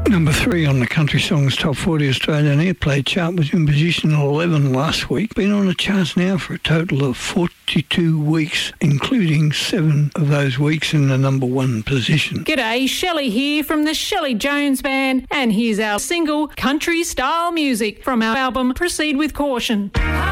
Number 3 on the Country Songs Top 40 Australian Airplay chart was in position 11 last week. Been on the charts now for a total of 42 weeks, including 7 of those weeks in the number 1 position. G'day, Shelley here from the Shelley Jones Band, and here's our single Country Style Music from our album Proceed With Caution.